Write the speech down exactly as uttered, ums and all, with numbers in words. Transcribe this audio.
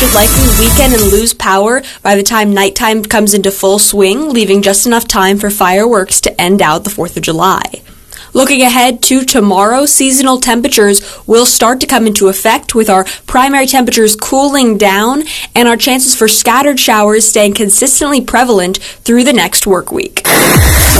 should likely weaken and lose power by the time nighttime comes into full swing, leaving just enough time for fireworks to end out the fourth of July. Looking ahead to tomorrow, seasonal temperatures will start to come into effect with our primary temperatures cooling down and our chances for scattered showers staying consistently prevalent through the next work week.